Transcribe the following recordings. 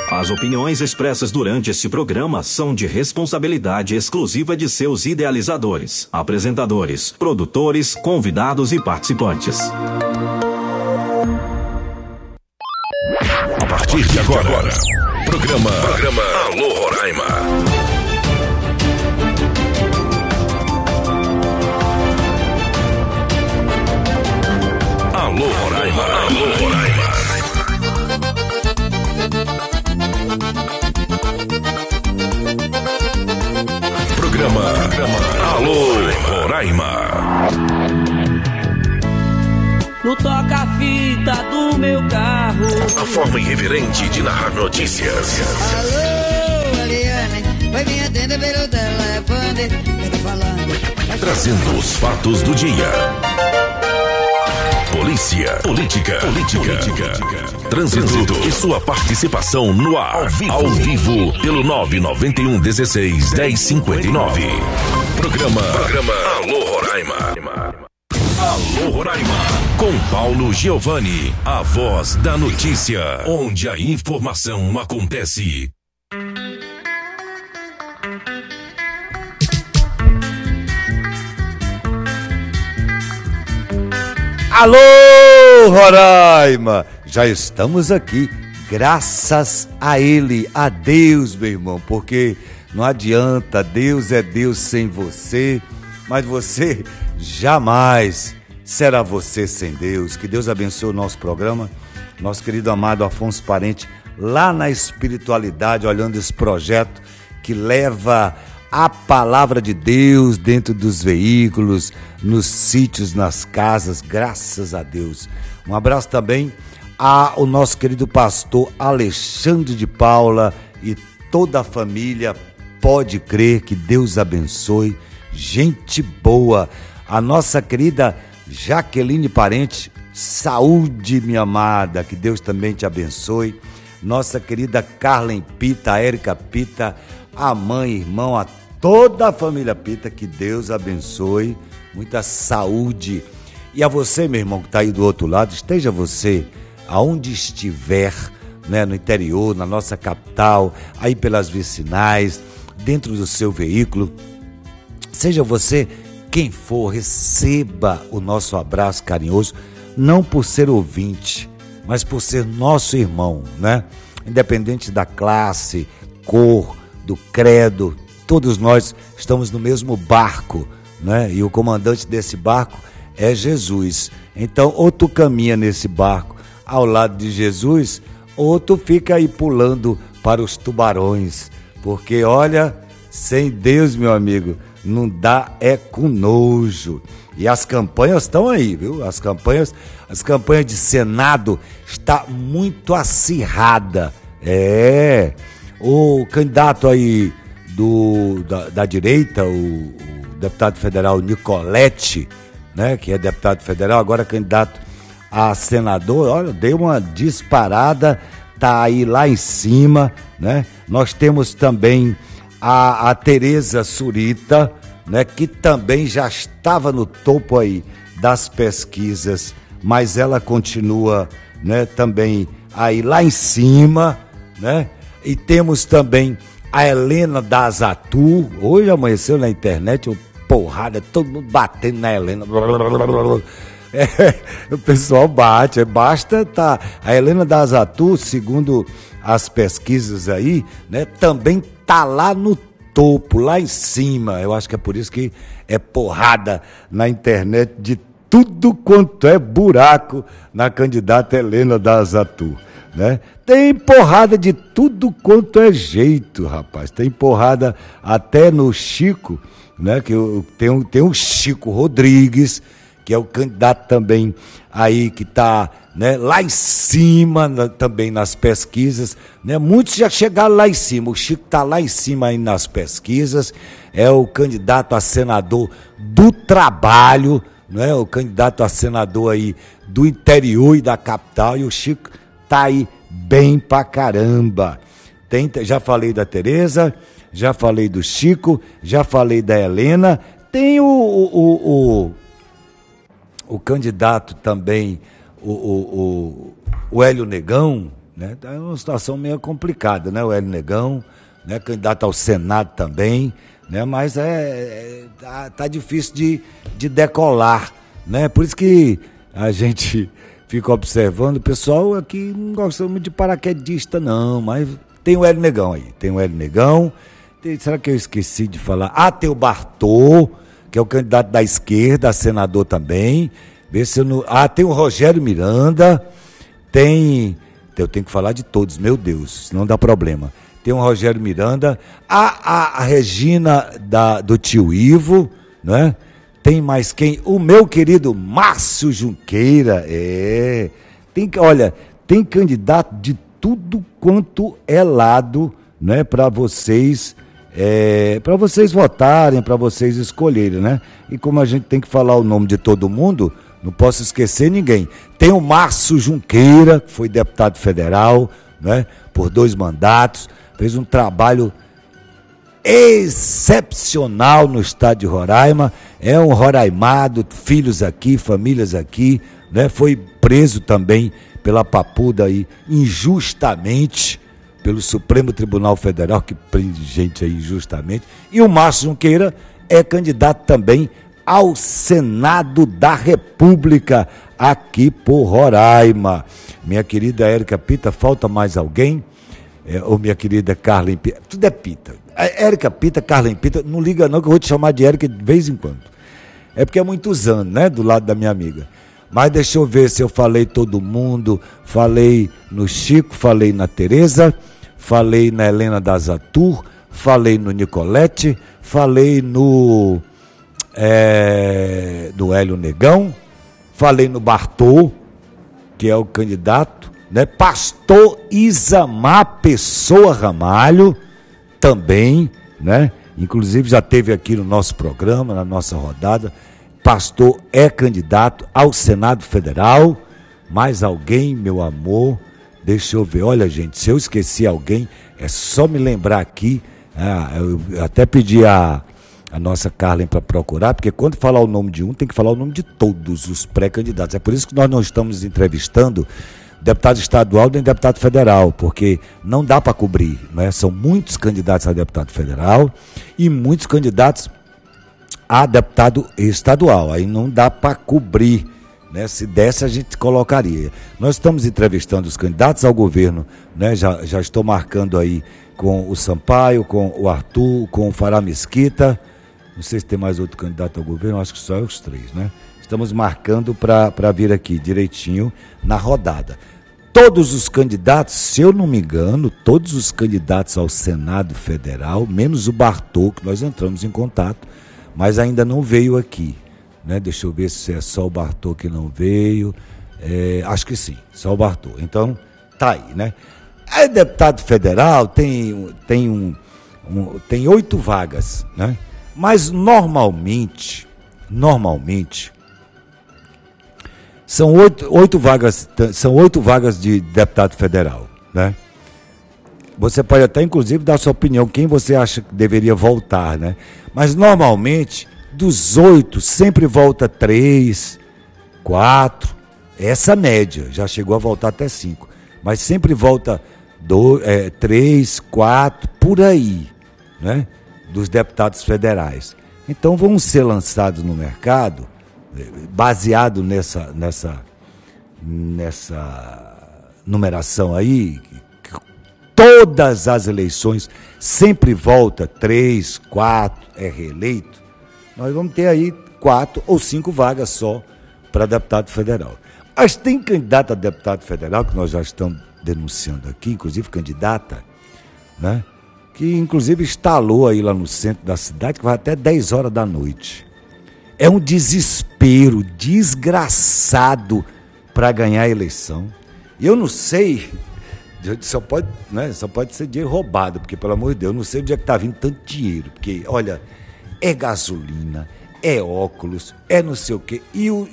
As opiniões expressas durante este programa são de responsabilidade exclusiva de seus idealizadores, apresentadores, produtores, convidados e participantes. A partir de agora, programa Alô Roraima. Alô Roraima, alô Roraima. Programa Alô Roraima. No toca-fita do meu carro, A forma irreverente de narrar notícias. Alô, Eliane, vai me atender pelo telefone. Eu tô falando. Trazendo os fatos do dia. Polícia, política, trânsito e sua participação no ar, ao vivo pelo 991 16 10 59. Programa Alô Roraima. Alô Roraima. Com Paulo Giovanni, a voz da notícia, onde a informação acontece. Alô, Roraima! Já estamos aqui, graças a Ele, a Deus, meu irmão, porque não adianta, Deus é Deus sem você, mas você jamais será você sem Deus. Que Deus abençoe o nosso programa, nosso querido amado Afonso Parente, lá na espiritualidade, olhando esse projeto que leva a palavra de Deus dentro dos veículos, nos sítios, nas casas, graças a Deus. Um abraço também ao nosso querido pastor Alexandre de Paula e toda a família. Pode crer, que Deus abençoe, gente boa. A nossa querida Jaqueline Parente, saúde, minha amada, que Deus também te abençoe. Nossa querida Carlen Pita, a Érica Pita, a mãe, irmão, a toda a família Pita, que Deus abençoe, muita saúde. E a você, meu irmão, que está aí do outro lado, esteja você aonde estiver, né, no interior, na nossa capital, aí pelas vicinais, dentro do seu veículo, seja você quem for, receba o nosso abraço carinhoso, não por ser ouvinte, mas por ser nosso irmão, né? Independente da classe, cor, do credo, todos nós estamos no mesmo barco, né? E o comandante desse barco é Jesus. Então, ou tu caminha nesse barco ao lado de Jesus, ou tu fica aí pulando para os tubarões, porque olha, sem Deus, meu amigo, não dá é com nojo. E as campanhas estão aí, viu? As campanhas de Senado está muito acirrada. O candidato aí da direita, o deputado federal Nicolete, né, que é deputado federal, agora candidato a senador, olha, deu uma disparada, tá aí lá em cima, né? Nós temos também a Tereza Surita, né, que também já estava no topo aí das pesquisas, mas ela continua, né, também aí lá em cima, né? E temos também a Helena das Atu, hoje amanheceu na internet, porrada, todo mundo batendo na Helena. O pessoal bate, basta tá. A Helena das Atu, segundo as pesquisas aí, né, também tá lá no topo, lá em cima. Eu acho que é por isso que é porrada na internet de tudo quanto é buraco na candidata Helena das Atu, né? Tem porrada de tudo quanto é jeito, rapaz. Tem porrada até no Chico, né? Que tem o Chico Rodrigues, que é o candidato também aí que está, né, lá em cima, também nas pesquisas, né? Muitos já chegaram lá em cima. O Chico está lá em cima aí nas pesquisas, é o candidato a senador do trabalho, né? O candidato a senador aí do interior e da capital, e o Chico tá aí bem pra caramba. Já falei da Tereza, já falei do Chico, já falei da Helena, tem o candidato também, o Hélio Negão, né? Tá uma situação meio complicada, né? O Hélio Negão, né? Candidato ao Senado também, né? Mas tá difícil de decolar, né? Por isso que a gente fica observando, o pessoal aqui não gosta muito de paraquedista não, mas tem o Hélio Negão aí, será que eu esqueci de falar? Tem o Bartô, que é o candidato da esquerda, a senador também. Vê se eu não... tem o Rogério Miranda, eu tenho que falar de todos, meu Deus, senão dá problema. Tem o Rogério Miranda, a Regina do tio Ivo, né? Tem mais quem? O meu querido Márcio Junqueira, tem candidato de tudo quanto é lado, né? Para vocês votarem, para vocês escolherem, né? E como a gente tem que falar o nome de todo mundo, não posso esquecer ninguém. Tem o Márcio Junqueira, que foi deputado federal, né? Por 2 mandatos, fez um trabalho excepcional no estado de Roraima, é um roraimado, filhos aqui, famílias aqui, né? Foi preso também pela papuda aí, injustamente, pelo Supremo Tribunal Federal, que prende gente aí injustamente, e o Márcio Junqueira é candidato também ao Senado da República, aqui por Roraima. Minha querida Érica Pita, falta mais alguém? Ou minha querida Carla Pita, tudo é Pita. Érica Pita, Carla Pita, não liga não que eu vou te chamar de Érica de vez em quando. É porque é muitos anos, né, do lado da minha amiga. Mas deixa eu ver se eu falei todo mundo, falei no Chico, falei na Tereza, falei na Helena da Zatur, falei no Nicolete, falei no Hélio Negão, falei no Bartô, que é o candidato, né? Pastor Isamar Pessoa Ramalho, também, né? Inclusive já teve aqui no nosso programa, na nossa rodada. Pastor é candidato ao Senado Federal. Mais alguém, meu amor? Deixa eu ver. Olha, gente, se eu esqueci alguém, é só me lembrar aqui. Eu até pedi a nossa Carlen para procurar, porque quando falar o nome de um, tem que falar o nome de todos os pré-candidatos. É por isso que nós não estamos entrevistando deputado estadual nem deputado federal, porque não dá para cobrir, né? São muitos candidatos a deputado federal e muitos candidatos a deputado estadual, aí não dá para cobrir, né? Se desse a gente colocaria. Nós estamos entrevistando os candidatos ao governo, né? Já estou marcando aí com o Sampaio, com o Arthur, com o Fará Mesquita, não sei se tem mais outro candidato ao governo, acho que só os 3, né? Estamos marcando para vir aqui direitinho na rodada. Todos os candidatos, se eu não me engano, todos os candidatos ao Senado Federal, menos o Bartô, que nós entramos em contato, mas ainda não veio aqui, né? Deixa eu ver se é só o Bartô que não veio. Acho que sim, só o Bartô. Então, tá aí, né? Aí, deputado federal tem 8 vagas, né? Mas normalmente são 8 vagas de deputado federal, né? Você pode até, inclusive, dar sua opinião, quem você acha que deveria voltar, né? Mas, normalmente, dos 8, sempre volta 3, 4, essa média, já chegou a voltar até 5, mas sempre volta 3, 4, por aí, né? Dos deputados federais. Então, vão ser lançados no mercado, baseado nessa numeração aí, todas as eleições sempre volta 3, 4, é reeleito, nós vamos ter aí 4 ou 5 vagas só para deputado federal. Mas tem candidato a deputado federal, que nós já estamos denunciando aqui, inclusive candidata, né? Que inclusive instalou aí lá no centro da cidade, que vai até 10 horas da noite. É um desespero desgraçado para ganhar a eleição. E eu não sei, só pode ser dinheiro roubado, porque, pelo amor de Deus, eu não sei onde é que está vindo tanto dinheiro. Porque, olha, é gasolina, é óculos, é não sei o quê. E o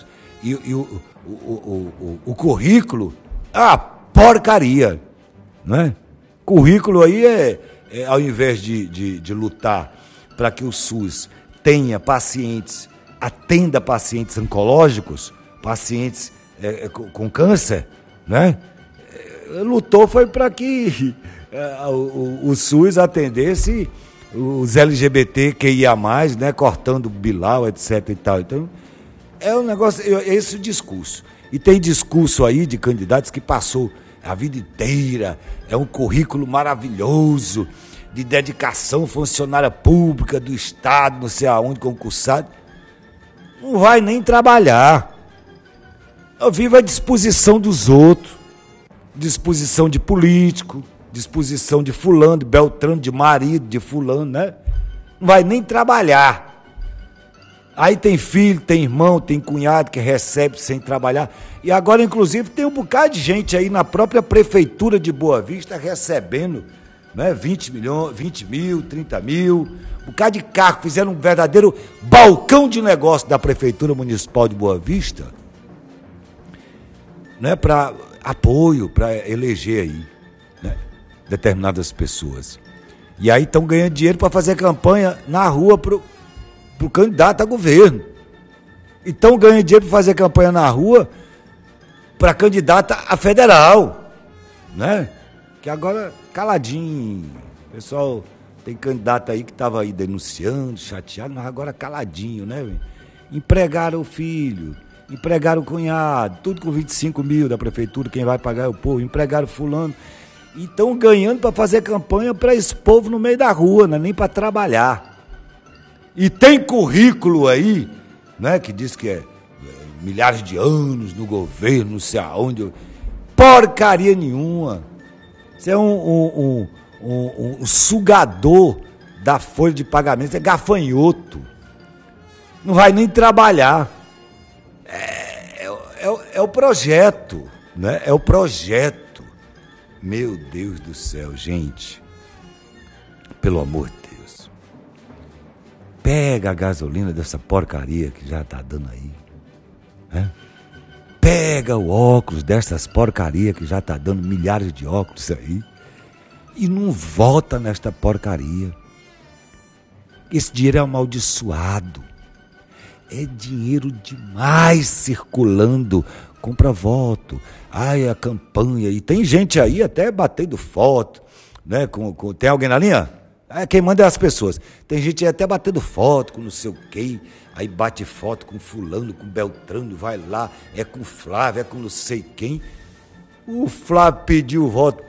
currículo, porcaria, né? Currículo aí ao invés de lutar para que o SUS tenha pacientes, atenda pacientes oncológicos, pacientes com câncer, né? lutou foi para que o SUS atendesse os LGBT que ia mais, né, cortando Bilal, etc e tal. Então, é um negócio, é esse o discurso. E tem discurso aí de candidatos que passou a vida inteira, é um currículo maravilhoso, de dedicação funcionária pública do Estado, não sei aonde, concursado. Não vai nem trabalhar. Eu vivo à disposição dos outros, disposição de político, disposição de fulano, de Beltrano, de marido, de fulano, né? Não vai nem trabalhar. Aí tem filho, tem irmão, tem cunhado que recebe sem trabalhar. E agora, inclusive, tem um bocado de gente aí na própria prefeitura de Boa Vista recebendo, né, 20 mil, 30 mil. Um bocado de carro, fizeram um verdadeiro balcão de negócio da Prefeitura Municipal de Boa Vista, né, para apoio, para eleger aí, né, determinadas pessoas. E aí estão ganhando dinheiro para fazer campanha na rua pro candidato a governo. E estão ganhando dinheiro para fazer campanha na rua para candidata a federal, né? Que agora, caladinho, pessoal, tem candidato aí que estava aí denunciando, chateado, mas agora caladinho, né? Empregaram o filho, empregaram o cunhado, tudo com 25 mil da prefeitura, quem vai pagar é o povo, empregaram fulano. E estão ganhando para fazer campanha para esse povo no meio da rua, né? Nem para trabalhar. E tem currículo aí, né, que diz que é milhares de anos no governo, não sei aonde. Porcaria nenhuma. Isso é um sugador da folha de pagamento, é gafanhoto. Não vai nem trabalhar. É o projeto, né? É o projeto. Meu Deus do céu, gente. Pelo amor de Deus. Pega a gasolina dessa porcaria que já tá dando aí, né? Pega o óculos dessas porcaria que já tá dando milhares de óculos aí e não vota nesta porcaria. Esse dinheiro é amaldiçoado. É dinheiro demais circulando. Compra voto. Ai, a campanha. E tem gente aí até batendo foto, né? Tem alguém na linha? Quem manda é as pessoas. Tem gente até batendo foto com não sei o quê, aí bate foto com fulano, com Beltrano, vai lá, é com Flávio, é com não sei quem. O Flávio pediu o voto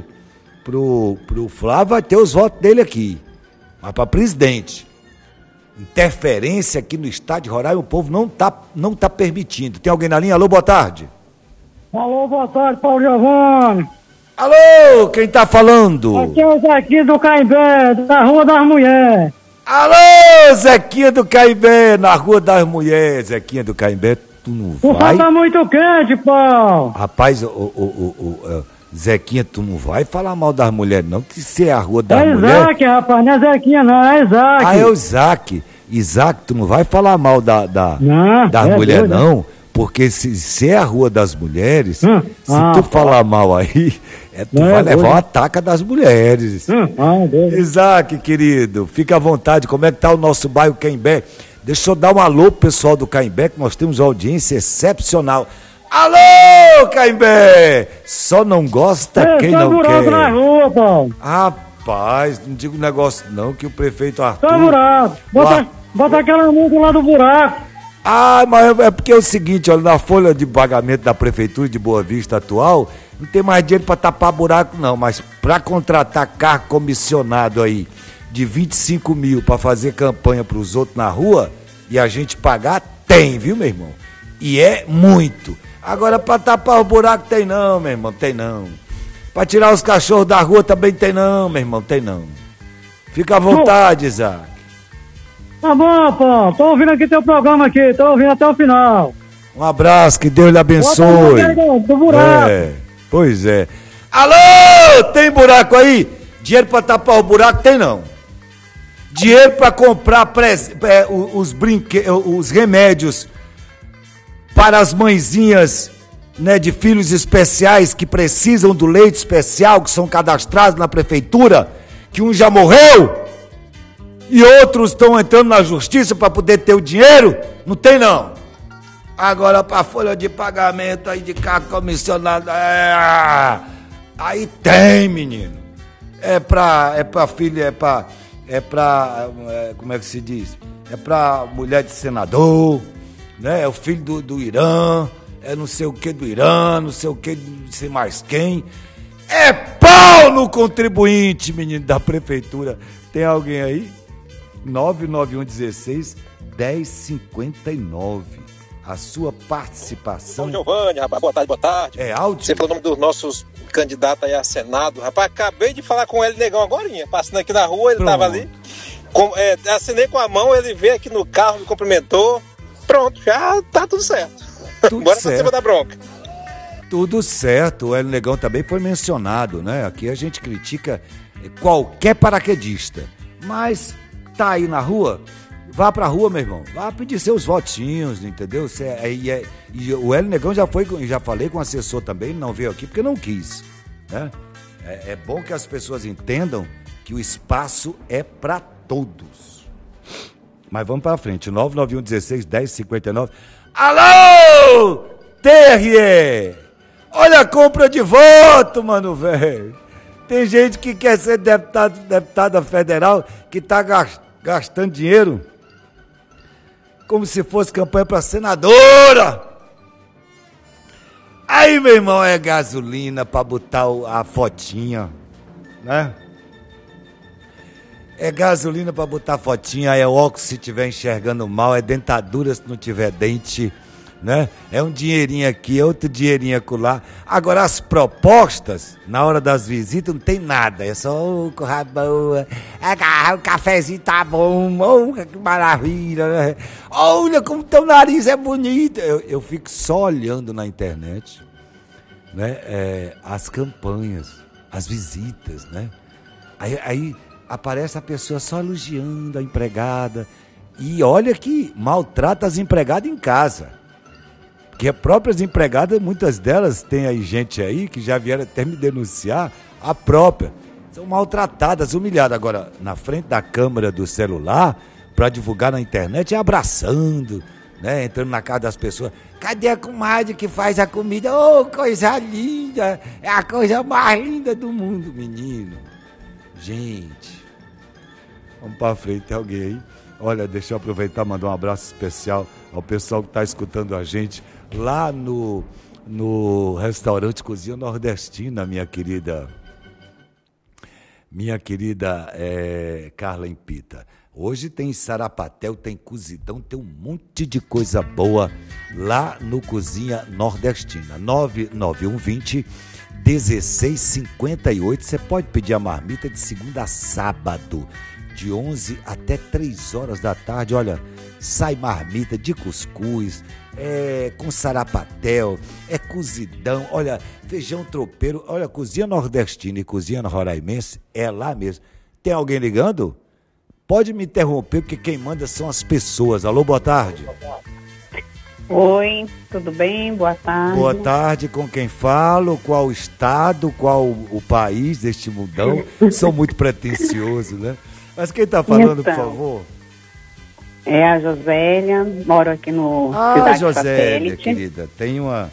pro Flávio, vai ter os votos dele aqui. Mas para presidente, interferência aqui no estado de Roraima, o povo não tá permitindo. Tem alguém na linha? Alô, boa tarde. Alô, boa tarde, Paulo Giovanni. Alô, quem tá falando? Aqui é o Zequinha do Caimbé, da Rua das Mulheres. Alô, Zequinha do Caimbé, na Rua das Mulheres. Zequinha do Caimbé, tu não vai? O tá muito quente, Paulo. Rapaz, Zequinha, tu não vai falar mal das mulheres, não, que se é a Rua das Mulheres... É Isaac, rapaz, não é Zequinha, não, é Isaac. Ah, é o Isaac. Isaac, tu não vai falar mal das mulheres, não? Porque se é a Rua das Mulheres, se tu falar mal aí, tu vai levar uma ataca das mulheres. Isaac, querido, fica à vontade. Como é que tá o nosso bairro Caimbé? Deixa eu dar um alô pro pessoal do Caimbé, que nós temos uma audiência excepcional. Alô, Caimbé! Só não gosta quem não quer. Na rua, Paulo. Rapaz, não digo negócio não, que o prefeito Arthur... Tá buraco. Bota aquela música lá do buraco. Ah, mas é porque é o seguinte, olha, na folha de pagamento da Prefeitura de Boa Vista atual, não tem mais dinheiro para tapar buraco não, mas para contratar carro comissionado aí de 25 mil para fazer campanha para os outros na rua e a gente pagar, tem, viu, meu irmão? E é muito. Agora para tapar o buraco tem não, meu irmão, tem não. Para tirar os cachorros da rua também tem não, meu irmão, tem não. Fica à vontade, Isaac. Tá bom, pô. Tô ouvindo aqui teu programa aqui. Tô ouvindo até o final. Um abraço, que Deus lhe abençoe. Do buraco. Pois é. Alô, tem buraco aí? Dinheiro pra tapar o buraco tem não. Dinheiro pra comprar os remédios para as mãezinhas, né, de filhos especiais que precisam do leite especial, que são cadastrados na prefeitura, que um já morreu. E outros estão entrando na justiça para poder ter o dinheiro? Não tem não. Agora para folha de pagamento aí de cargo comissionado, Aí tem, menino. É pra filha, como é que se diz? É pra mulher de senador, né? É o filho do Irã, é não sei o que do Irã, não sei o que, não sei mais quem. É pau no contribuinte, menino da prefeitura. Tem alguém aí? 99116-1059. A sua participação. Giovanni, rapaz, boa tarde. É áudio? Você falou o nome dos nossos candidatos aí a Senado. Rapaz, acabei de falar com ele, negão, agorinha. Passando aqui na rua, ele Pronto. tava ali. Assinei com a mão, ele veio aqui no carro, me cumprimentou. Pronto, já tá tudo certo. Bora pra cima da bronca. Tudo certo, o Hélio Negão também foi mencionado, né? Aqui a gente critica qualquer paraquedista. Mas tá aí na rua, vá pra rua, meu irmão. Vá pedir seus votinhos, entendeu? E o Hélio Negão já falei com o assessor também, ele não veio aqui porque não quis, né? É bom que as pessoas entendam que o espaço é pra todos. Mas vamos pra frente, 99116-1059. Alô, TRE! Olha a compra de voto, mano, velho. Tem gente que quer ser deputada federal que tá gastando dinheiro como se fosse campanha pra senadora. Aí, meu irmão, é gasolina pra botar a fotinha, né? É gasolina pra botar fotinha, é óculos se tiver enxergando mal, é dentadura se não tiver dente, né? É um dinheirinho aqui, é outro dinheirinho acolá. Agora, as propostas, na hora das visitas, não tem nada. É só, corra boa, o cafezinho tá bom, que maravilha, né? Olha como teu nariz é bonito. Eu fico só olhando na internet, né? As campanhas, as visitas, né? Aí aparece a pessoa só elogiando a empregada. E olha que maltrata as empregadas em casa. Porque as próprias empregadas, muitas delas, tem aí gente aí que já vieram até me denunciar, a própria. São maltratadas, humilhadas. Agora, na frente da câmera do celular, para divulgar na internet, é abraçando, né? Entrando na casa das pessoas. Cadê a comadre que faz a comida? Oh, coisa linda! É a coisa mais linda do mundo, menino. Gente, vamos para frente, tem alguém aí? Olha, deixa eu aproveitar e mandar um abraço especial ao pessoal que está escutando a gente lá no restaurante Cozinha Nordestina, minha querida Carla Empita. Hoje tem sarapatel, tem cozidão, tem um monte de coisa boa lá no Cozinha Nordestina. 99120-1658. Você pode pedir a marmita de segunda a sábado, de 11 até 3 horas da tarde. Olha, sai marmita de cuscuz, com sarapatel, cozidão, olha, feijão tropeiro. Olha, Cozinha Nordestina e Cozinha Roraimense é lá mesmo. Tem alguém ligando? Pode me interromper, porque quem manda são as pessoas. Alô, boa tarde. Oi, tudo bem? Boa tarde. Boa tarde, com quem falo? Qual estado? Qual o país deste mundão? São muito pretensiosos, né? Mas quem está falando, então, por favor? É a Josélia, moro aqui no Cidade Josélia, Satélite. querida, tem uma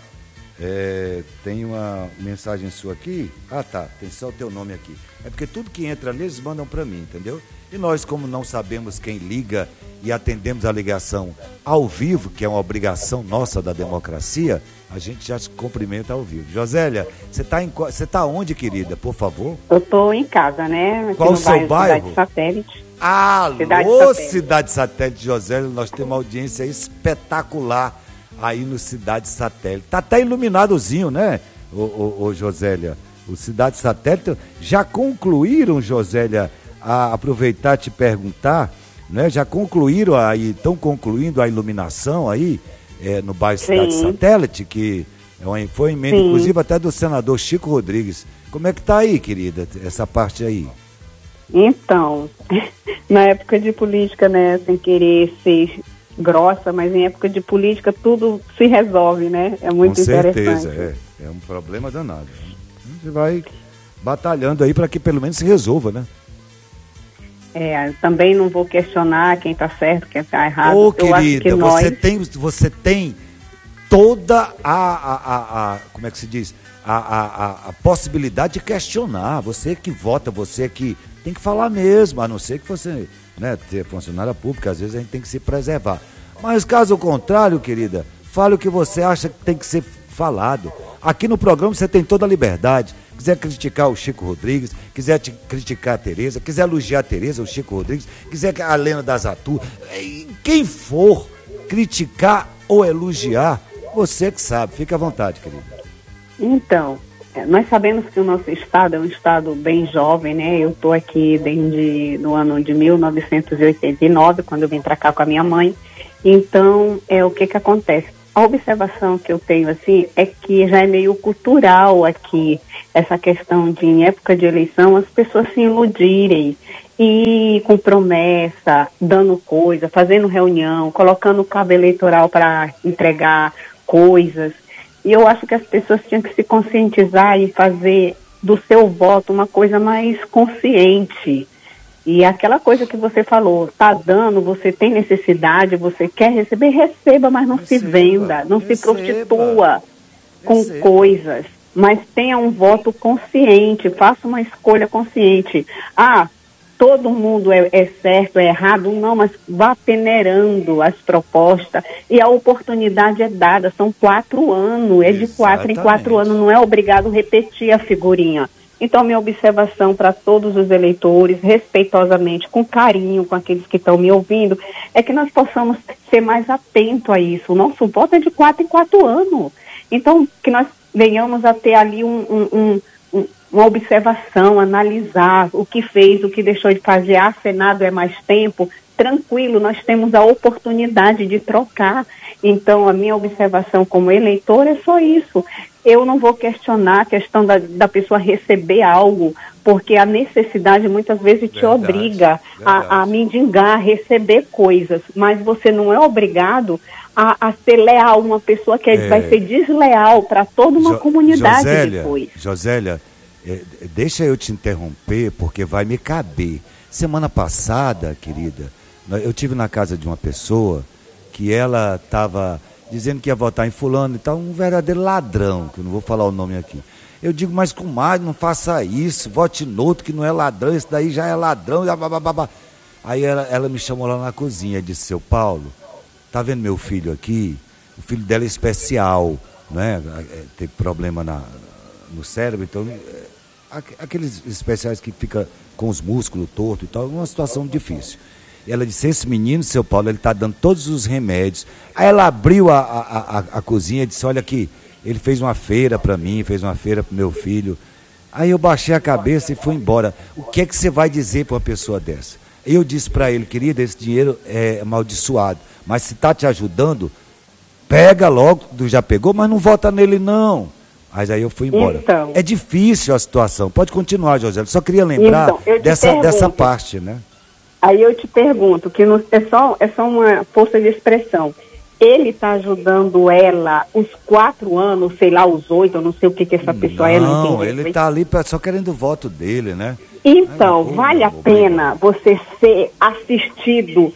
mensagem sua aqui? Ah, tá, tem só o teu nome aqui. É porque tudo que entra ali, eles mandam para mim, entendeu? E nós, como não sabemos quem liga e atendemos a ligação ao vivo, que é uma obrigação nossa da democracia, a gente já se cumprimenta ao vivo. Josélia, você tá onde, querida, por favor? Eu estou em casa, né? Aqui Qual o seu bairro? Cidade Satélite. Alô, Cidade Satélite, Josélia, nós temos uma audiência espetacular aí no Cidade Satélite. Tá até iluminadozinho, né, ô Josélia? O Cidade Satélite, já concluíram, Josélia, a aproveitar te perguntar, né? Já concluíram aí, estão concluindo a iluminação aí no bairro Cidade Satélite, que foi emenda, inclusive, até do senador Chico Rodrigues. Como é que tá aí, querida, essa parte aí? Então, na época de política, né, sem querer ser grossa, mas em época de política tudo se resolve, né? É muito interessante. Com certeza, é um problema danado. A gente vai batalhando aí para que pelo menos se resolva, né? Também não vou questionar quem está certo, quem está errado. Ô, querida, você tem toda como é que se diz? A possibilidade de questionar. Você que vota, você que tem que falar mesmo, a não ser que você, né, ter funcionária pública, às vezes a gente tem que se preservar. Mas caso contrário, querida, fale o que você acha que tem que ser falado. Aqui no programa você tem toda a liberdade. Quiser criticar o Chico Rodrigues, quiser criticar a Tereza, quiser elogiar a Tereza, o Chico Rodrigues, quiser a Lena das Atu, quem for criticar ou elogiar, você que sabe. Fica à vontade, querida. Então, nós sabemos que o nosso estado é um estado bem jovem, né? Eu estou aqui desde no ano de 1989, quando eu vim para cá com a minha mãe. Então, o que acontece? A observação que eu tenho, assim, é que já é meio cultural aqui, essa questão de, em época de eleição, as pessoas se iludirem e com promessa, dando coisa, fazendo reunião, colocando o cabo eleitoral para entregar coisas. E eu acho que as pessoas tinham que se conscientizar e fazer do seu voto uma coisa mais consciente. E aquela coisa que você falou, tá dando, você tem necessidade, você quer receber, receba, mas não se venda, não se prostitua com coisas. Mas tenha um voto consciente, faça uma escolha consciente. Todo mundo é certo, é errado, não, mas vá peneirando as propostas e a oportunidade é dada, são 4 anos, é de 4 em 4 anos, não é obrigado repetir a figurinha. Então, minha observação para todos os eleitores, respeitosamente, com carinho, com aqueles que estão me ouvindo, é que nós possamos ser mais atentos a isso. O nosso voto é de 4 em 4 anos. Então, que nós venhamos a ter ali uma observação, analisar o que fez, o que deixou de fazer. Senado é mais tempo, tranquilo, nós temos a oportunidade de trocar. Então, a minha observação como eleitor é só isso. Eu não vou questionar a questão da pessoa receber algo, porque a necessidade muitas vezes te obriga a mendigar, a receber coisas, mas você não é obrigado a ser leal, uma pessoa que vai ser desleal para toda uma comunidade depois. Josélia, deixa eu te interromper, porque vai me caber. Semana passada, querida, eu estive na casa de uma pessoa que ela estava dizendo que ia votar em fulano e tal, um verdadeiro ladrão, que eu não vou falar o nome aqui. Eu digo, mas comadre, não faça isso, vote no outro que não é ladrão, esse daí já é ladrão. Aí ela me chamou lá na cozinha e disse, seu Paulo, tá vendo meu filho aqui? O filho dela é especial, né? Teve problema no cérebro, então aqueles especiais que fica com os músculos tortos e tal, uma situação difícil. E ela disse, esse menino, seu Paulo, ele está dando todos os remédios. Aí ela abriu a cozinha e disse, olha aqui, ele fez uma feira para mim, fez uma feira para o meu filho. Aí eu baixei a cabeça e fui embora. O que é que você vai dizer para uma pessoa dessa? Eu disse para ele, querida, esse dinheiro é amaldiçoado, mas se está te ajudando, pega logo, tu já pegou, mas não vota nele não. Mas aí eu fui embora. Então, é difícil a situação. Pode continuar, José. Só queria lembrar dessa parte, né? Aí eu te pergunto, que é só uma força de expressão. Ele está ajudando ela os 4 anos, sei lá, os 8, eu não sei o que essa pessoa não ele está ali só querendo o voto dele, né? Então, vale a pena você ser assistido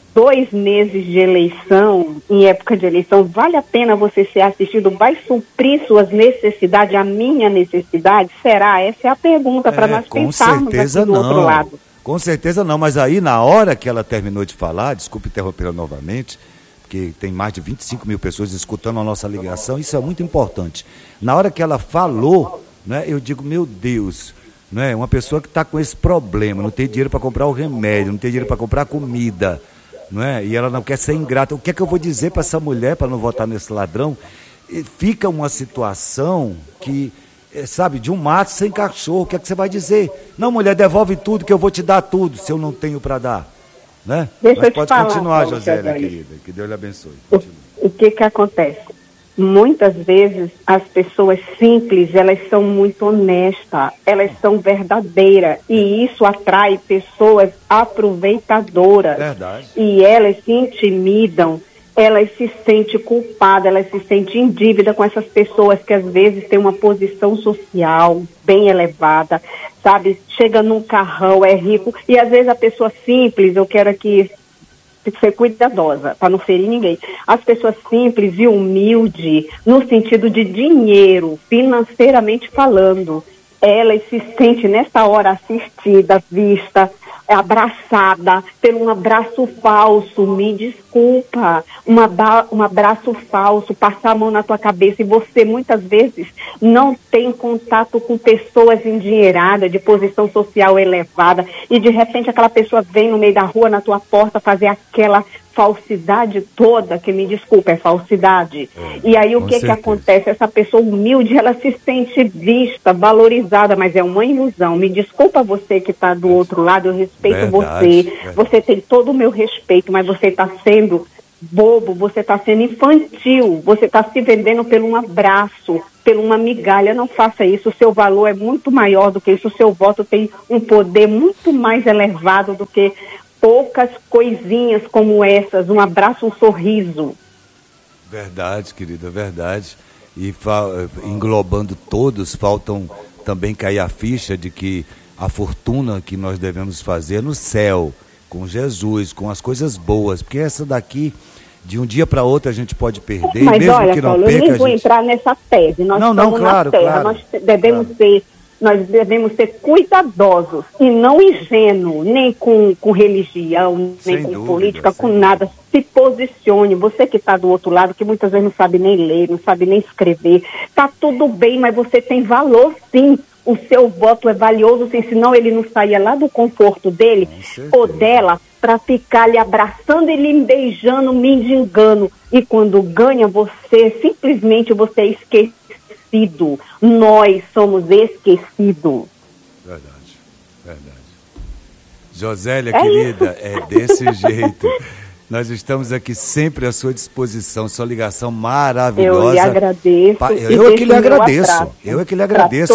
2 meses de eleição, em época de eleição, vale a pena você ser assistido? Vai suprir suas necessidades, a minha necessidade? Será? Essa é a pergunta para nós pensarmos aqui do outro lado. Com certeza não, mas aí na hora que ela terminou de falar, desculpe interromper novamente, porque tem mais de 25 mil pessoas escutando a nossa ligação, isso é muito importante. Na hora que ela falou, né, eu digo, meu Deus, né, uma pessoa que está com esse problema, não tem dinheiro para comprar o remédio, não tem dinheiro para comprar comida, não é? E ela não quer ser ingrata. O que é que eu vou dizer para essa mulher para não votar nesse ladrão? E fica uma situação que... sabe, de um mato sem cachorro, o que é que você vai dizer? Não, mulher, devolve tudo que eu vou te dar tudo, se eu não tenho para dar, né? Deixa Mas eu pode te falar, continuar, Josélia, querida, que Deus lhe abençoe. O que acontece? Muitas vezes as pessoas simples, elas são muito honestas, elas são verdadeiras, e isso atrai pessoas aproveitadoras. Verdade. E elas se intimidam, elas se sentem culpadas, elas se sentem em dívida com essas pessoas que às vezes têm uma posição social bem elevada, sabe? Chega num carrão, é rico, e às vezes a pessoa simples, eu quero aqui ser cuidadosa, para não ferir ninguém. As pessoas simples e humildes, no sentido de dinheiro, financeiramente falando, elas se sentem nessa hora assistida, vista, abraçada, pelo um abraço falso, me desculpa, um abraço falso, passar a mão na tua cabeça, e você muitas vezes não tem contato com pessoas endinheiradas, de posição social elevada, e de repente aquela pessoa vem no meio da rua, na tua porta, fazer aquela falsidade toda, que me desculpa, é falsidade. E aí o que acontece? Essa pessoa humilde, ela se sente vista, valorizada, mas é uma ilusão. Me desculpa você que está do outro lado, eu respeito você, você tem todo o meu respeito, mas você está sendo bobo, você está sendo infantil, você está se vendendo por um abraço, por uma migalha. Não faça isso, o seu valor é muito maior do que isso, o seu voto tem um poder muito mais elevado do que poucas coisinhas como essas, um abraço, um sorriso. Verdade, querida, verdade. E englobando todos, faltam também cair a ficha de que a fortuna que nós devemos fazer no céu, com Jesus, com as coisas boas, porque essa daqui, de um dia para outro a gente pode perder, mas mesmo olha, que não Paulo, perca, eu nem vou entrar nessa tese. Nós estamos na terra, nós devemos ser cuidadosos e não ingênuos, nem com religião, nem com política, com nada. Se posicione. Você que está do outro lado, que muitas vezes não sabe nem ler, não sabe nem escrever, tá tudo bem, mas você tem valor, sim. O seu voto é valioso, sim, senão ele não saía lá do conforto dele ou dela para ficar lhe abraçando e lhe beijando, mendigando. E quando ganha, simplesmente você é esquecido. Nós somos esquecidos. Verdade, verdade. Josélia, querida, é desse jeito. Nós estamos aqui sempre à sua disposição, sua ligação maravilhosa. Eu lhe agradeço. Eu é que lhe agradeço.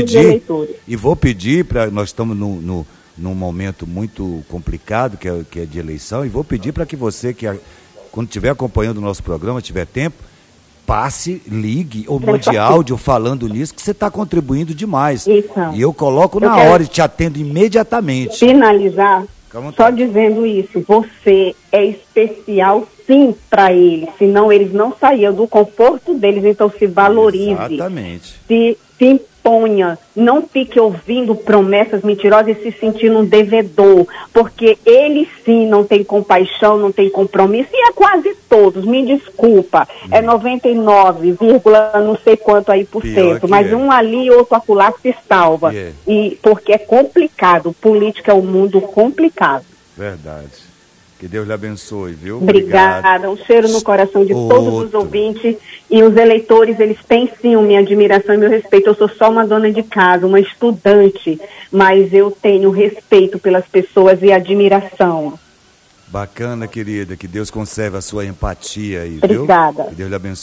E vou pedir para, nós estamos num momento muito complicado, que é de eleição, e vou pedir para que você, quando estiver acompanhando o nosso programa, tiver tempo, passe, ligue ou mande áudio falando nisso, que você está contribuindo demais. Isso. E eu coloco na hora e te atendo imediatamente. Finalizar só dizendo isso, você é especial sim para eles, senão eles não saíam do conforto deles, então se valorize. Exatamente. Se imponha, não fique ouvindo promessas mentirosas e se sentindo um devedor, porque eles sim não têm compaixão, não têm compromisso, e é quase todos, me desculpa, é 99, não sei quanto aí por cento, mas um ali e outro acolá se salva, e porque é complicado, política é um mundo complicado. Verdade. Que Deus lhe abençoe, viu? Obrigada. Um cheiro no coração de todos os ouvintes. E os eleitores, eles têm sim minha admiração e meu respeito. Eu sou só uma dona de casa, uma estudante, mas eu tenho respeito pelas pessoas e admiração. Bacana, querida. Que Deus conserve a sua empatia aí, viu? Obrigada. Que Deus lhe abençoe.